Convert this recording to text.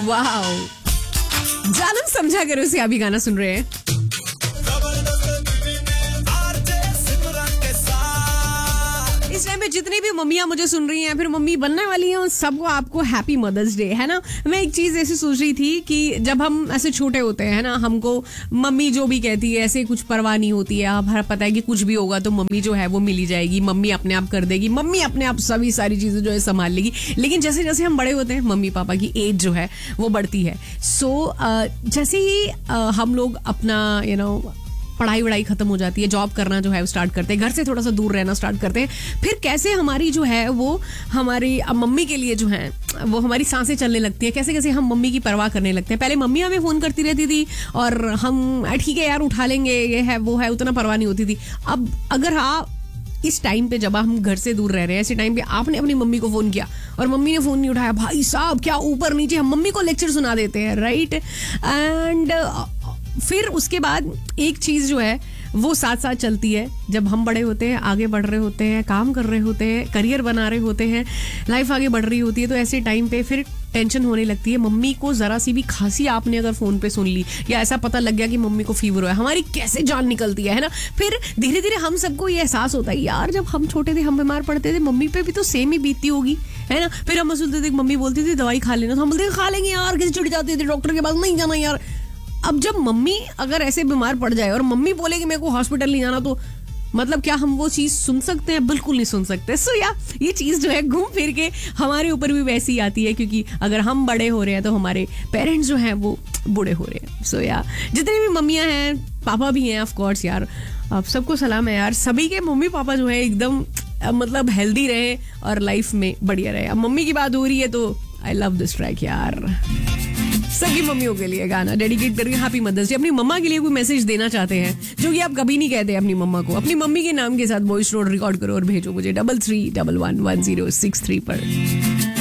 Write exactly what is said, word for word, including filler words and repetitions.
Wow, जानम समझा करो से अभी गाना सुन रहे हैं. इस टाइम पे जितनी भी मम्मियाँ मुझे सुन रही हैं, फिर मम्मी बनने वाली हैं, उन सबको आपको हैप्पी मदर्स डे, है ना. मैं एक चीज ऐसी सोच रही थी कि जब हम ऐसे छोटे होते हैं ना, हमको मम्मी जो भी कहती है ऐसे कुछ परवाह नहीं होती है. अब हर पता है कि कुछ भी होगा तो मम्मी जो है वो मिली जाएगी, मम्मी अपने आप कर देगी, मम्मी अपने आप सभी सारी चीजें जो है संभाल लेगी. लेकिन जैसे जैसे हम बड़े होते हैं, मम्मी पापा की एज जो है वो बढ़ती है. सो जैसे ही हम लोग अपना यू नो पढ़ाई वढ़ाई खत्म हो जाती है, जॉब करना जो है वो स्टार्ट करते हैं, घर से थोड़ा सा दूर रहना स्टार्ट करते हैं, फिर कैसे हमारी जो है वो हमारी मम्मी के लिए जो है वो हमारी सांसें चलने लगती है, कैसे कैसे हम मम्मी की परवाह करने लगते हैं. पहले मम्मी हमें फोन करती रहती थी और हम ठीक है यार उठा लेंगे, ये है वो है, उतना परवाह नहीं होती थी. अब अगर आप इस टाइम पे जब हम घर से दूर रह रहे हैं, ऐसे टाइम पे आपने अपनी मम्मी को फोन किया और मम्मी ने फोन नहीं उठाया, भाई साहब क्या ऊपर नीचे हम मम्मी को लेक्चर सुना देते हैं, राइट. एंड फिर उसके बाद एक चीज जो है वो साथ साथ चलती है. जब हम बड़े होते हैं, आगे बढ़ रहे होते हैं, काम कर रहे होते हैं, करियर बना रहे होते हैं, लाइफ आगे बढ़ रही होती है, तो ऐसे टाइम पे फिर टेंशन होने लगती है. मम्मी को जरा सी भी खांसी आपने अगर फोन पे सुन ली या ऐसा पता लग गया कि मम्मी को फीवर हुआ है, हमारी कैसे जान निकलती है, है ना. फिर धीरे धीरे हम सबको ये एहसास होता है यार जब हम छोटे थे, हम बीमार पड़ते थे, मम्मी पे भी तो सेम ही बीतती होगी, है ना. फिर हम सुनते थे मम्मी बोलती थी दवाई खा लेना, तो हम बोलते खा लेंगे यार, कैसे चिढ़ जाते थे, डॉक्टर के पास नहीं जाना यार. अब जब मम्मी अगर ऐसे बीमार पड़ जाए और मम्मी बोले कि मेरे को हॉस्पिटल नहीं जाना, तो मतलब क्या हम वो चीज सुन सकते हैं? बिल्कुल नहीं सुन सकते. सो या ये चीज जो है घूम फिर के हमारे ऊपर भी वैसी ही आती है, क्योंकि अगर हम बड़े हो रहे हैं तो हमारे पेरेंट्स जो हैं वो बूढ़े हो रहे हैं. सो या जितनी भी मम्मियां हैं, पापा भी हैं ऑफ कोर्स यार, आप सबको सलाम है यार. सभी के मम्मी पापा जो है एकदम मतलब हेल्दी रहे और लाइफ में बढ़िया रहे. अब मम्मी की बात हो रही है तो आई लव दिस ट्रैक यार. सभी मम्मियों के लिए गाना डेडिकेट करके हैप्पी मदर्स डे. अपनी मम्मा के लिए कोई मैसेज देना चाहते हैं जो कि आप कभी नहीं कहते अपनी मम्मा को, अपनी मम्मी के नाम के साथ वॉइस नोट रिकॉर्ड करो और भेजो मुझे double three double one one zero six three पर.